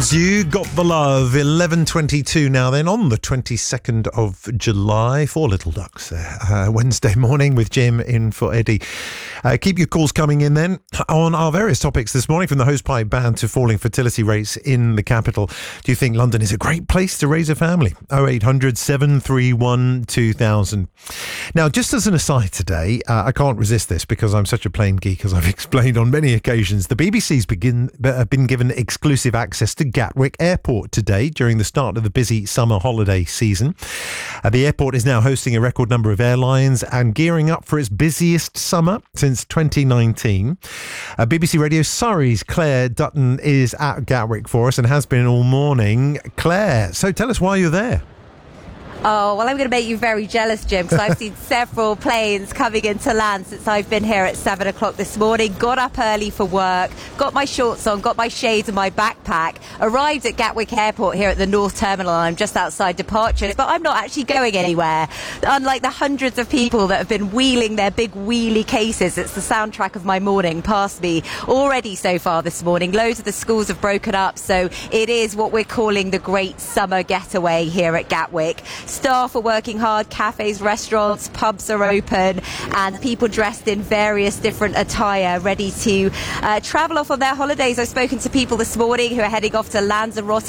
You Got the Love, 11:22 now then, on the 22nd of July. Four little ducks there. Wednesday morning with Jim in for Eddie. Keep your calls coming in then on our various topics this morning, from the hosepipe ban to falling fertility rates in the capital. Do you think London is a great place to raise a family? 0800 731 2000. Now, just as an aside today, I can't resist this because I'm such a plain geek, as I've explained on many occasions. The BBC's been given exclusive access to Gatwick Airport today during the start of the busy summer holiday season. The airport is now hosting a record number of airlines and gearing up for its busiest summer since 2019. BBC Radio Surrey's Claire Dutton is at Gatwick for us and has been all morning. Claire, so tell us why you're there. Oh, well, I'm going to make you very jealous, Jim, because I've seen several planes coming into land since I've been here at 7 o'clock this morning. Got up early for work, got my shorts on, got my shades and my backpack, arrived at Gatwick Airport here at the North Terminal. I'm just outside departure, but I'm not actually going anywhere. Unlike the hundreds of people that have been wheeling their big wheelie cases, it's the soundtrack of my morning, past me already so far this morning. Loads of the schools have broken up, so it is what we're calling the Great Summer Getaway here at Gatwick. Staff are working hard, cafes, restaurants, pubs are open, and people dressed in various different attire ready to travel off on their holidays. I've spoken to people this morning who are heading off to Lanzarote